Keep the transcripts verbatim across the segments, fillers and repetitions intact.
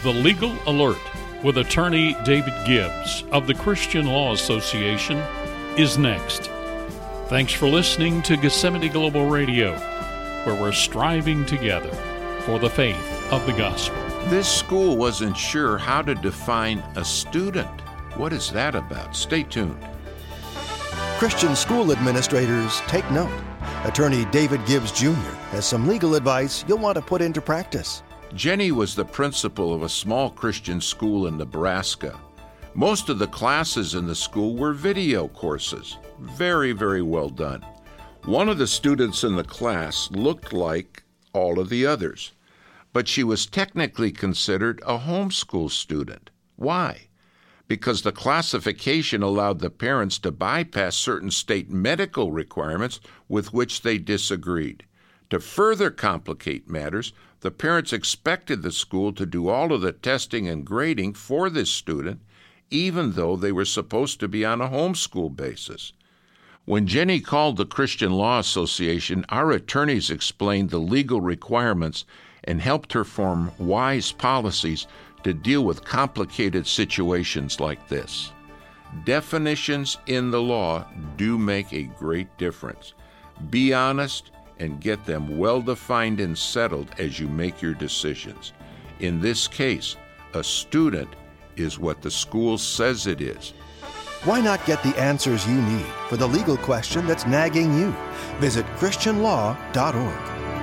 The Legal Alert with attorney David Gibbs of the Christian Law Association is next. Thanks for listening to Gethsemane Global Radio, where we're striving together for the faith of the gospel. This school wasn't sure how to define a student. What is that about? Stay tuned. Christian school administrators, take note. Attorney David Gibbs Junior has some legal advice you'll want to put into practice. Jenny was the principal of a small Christian school in Nebraska. Most of the classes in the school were video courses. Very, very well done. One of the students in the class looked like all of the others, but she was technically considered a homeschool student. Why? Because the classification allowed the parents to bypass certain state medical requirements with which they disagreed. To further complicate matters, the parents expected the school to do all of the testing and grading for this student, even though they were supposed to be on a homeschool basis. When Jenny called the Christian Law Association, our attorneys explained the legal requirements and helped her form wise policies to deal with complicated situations like this. Definitions in the law do make a great difference. Be honest and get them well-defined and settled as you make your decisions. In this case, a student is what the school says it is. Why not get the answers you need for the legal question that's nagging you? Visit Christian law dot org.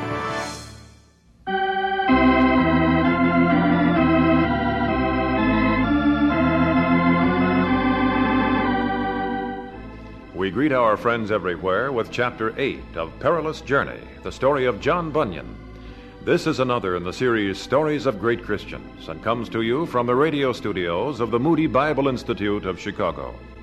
We greet our friends everywhere with Chapter eight of Perilous Journey, the story of John Bunyan. This is another in the series Stories of Great Christians, and comes to you from the radio studios of the Moody Bible Institute of Chicago.